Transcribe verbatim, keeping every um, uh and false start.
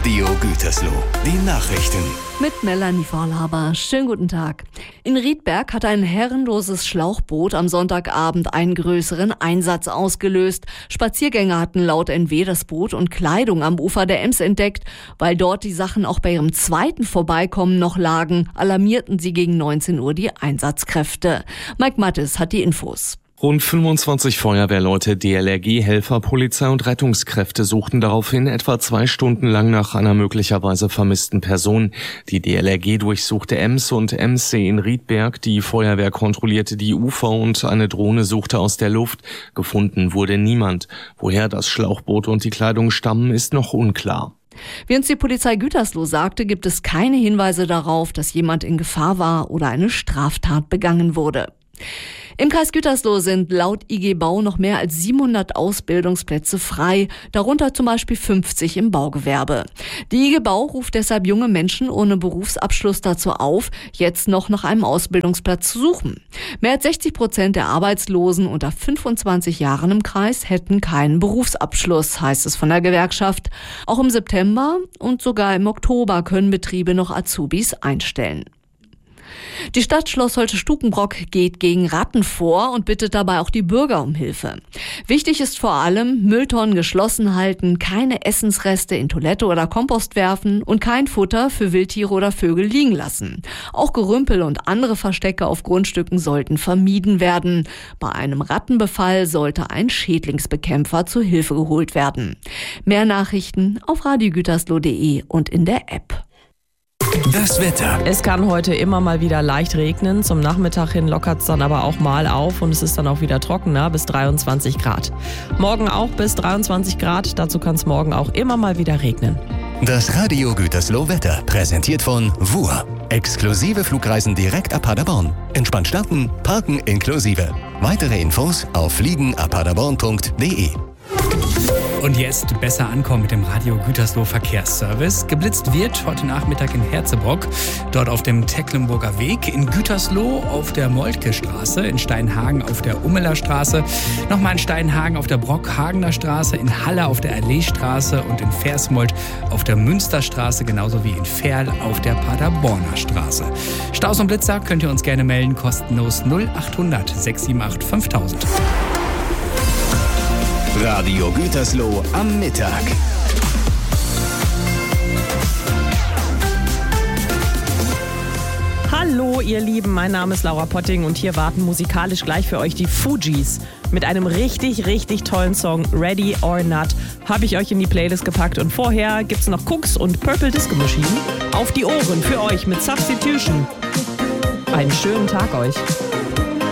Radio Gütersloh, die Nachrichten. Mit Melanie Vorlaber. Schönen guten Tag. In Riedberg hat ein herrenloses Schlauchboot am Sonntagabend einen größeren Einsatz ausgelöst. Spaziergänger hatten laut N W das Boot und Kleidung am Ufer der Ems entdeckt. Weil dort die Sachen auch bei ihrem zweiten Vorbeikommen noch lagen, alarmierten sie gegen neunzehn Uhr die Einsatzkräfte. Mike Mattes hat die Infos. Rund fünfundzwanzig Feuerwehrleute, D L R G-Helfer, Polizei und Rettungskräfte suchten daraufhin etwa zwei Stunden lang nach einer möglicherweise vermissten Person. Die D L R G durchsuchte Ems und Emssee in Riedberg, die Feuerwehr kontrollierte die Ufer und eine Drohne suchte aus der Luft. Gefunden wurde niemand. Woher das Schlauchboot und die Kleidung stammen, ist noch unklar. Wie uns die Polizei Gütersloh sagte, gibt es keine Hinweise darauf, dass jemand in Gefahr war oder eine Straftat begangen wurde. Im Kreis Gütersloh sind laut I G Bau noch mehr als siebenhundert Ausbildungsplätze frei, darunter zum Beispiel fünfzig im Baugewerbe. Die I G Bau ruft deshalb junge Menschen ohne Berufsabschluss dazu auf, jetzt noch nach einem Ausbildungsplatz zu suchen. Mehr als sechzig Prozent der Arbeitslosen unter fünfundzwanzig Jahren im Kreis hätten keinen Berufsabschluss, heißt es von der Gewerkschaft. Auch im September und sogar im Oktober können Betriebe noch Azubis einstellen. Die Stadt Schloss Holte-Stukenbrock geht gegen Ratten vor und bittet dabei auch die Bürger um Hilfe. Wichtig ist vor allem, Mülltonnen geschlossen halten, keine Essensreste in Toilette oder Kompost werfen und kein Futter für Wildtiere oder Vögel liegen lassen. Auch Gerümpel und andere Verstecke auf Grundstücken sollten vermieden werden. Bei einem Rattenbefall sollte ein Schädlingsbekämpfer zu Hilfe geholt werden. Mehr Nachrichten auf radio gütersloh punkt de und in der App. Das Wetter. Es kann heute immer mal wieder leicht regnen. Zum Nachmittag hin lockert es dann aber auch mal auf und es ist dann auch wieder trockener bis dreiundzwanzig Grad. Morgen auch bis dreiundzwanzig Grad. Dazu kann es morgen auch immer mal wieder regnen. Das Radio Gütersloh Wetter präsentiert von W U R. Exklusive Flugreisen direkt ab Paderborn. Entspannt starten, parken inklusive. Weitere Infos auf fliegen ab paderborn punkt de. Und jetzt besser ankommen mit dem Radio Gütersloh Verkehrsservice. Geblitzt wird heute Nachmittag in Herzebrock, dort auf dem Tecklenburger Weg, in Gütersloh auf der Moltke-Straße, in Steinhagen auf der Ummeler Straße, nochmal in Steinhagen auf der Brockhagener Straße, in Halle auf der Erleestraße und in Versmold auf der Münsterstraße, genauso wie in Ferl auf der Paderborner Straße. Staus und Blitzer könnt ihr uns gerne melden, kostenlos null achthundert sechs sieben acht fünftausend. Radio Gütersloh am Mittag. Hallo ihr Lieben, mein Name ist Laura Potting und hier warten musikalisch gleich für euch die Fugees. Mit einem richtig, richtig tollen Song Ready or Not habe ich euch in die Playlist gepackt und vorher gibt's noch Cooks und Purple Disco Machine auf die Ohren für euch mit Substitution. Einen schönen Tag euch.